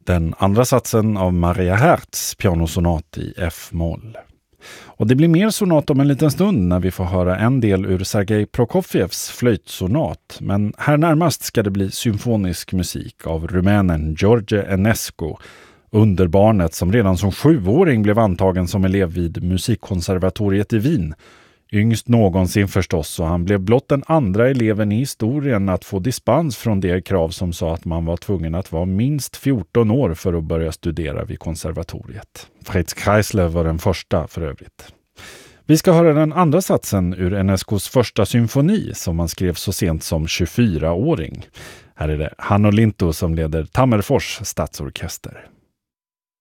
Den andra satsen av Maria Hertz pianosonat i F-moll. Och det blir mer sonat om en liten stund när vi får höra en del ur Sergej Prokofievs flöjtsonat. Men här närmast ska det bli symfonisk musik av rumänen George Enescu, underbarnet som redan som 7-åring blev antagen som elev vid musikkonservatoriet i Wien. Yngst någonsin förstås, och han blev blott den andra eleven i historien att få dispens från det krav som sa att man var tvungen att vara minst 14 år för att börja studera vid konservatoriet. Fritz Kreisler var den första för övrigt. Vi ska höra den andra satsen ur Enescus första symfoni som han skrev så sent som 24-åring. Här är det Hanno Lintu som leder Tammerfors stadsorkester.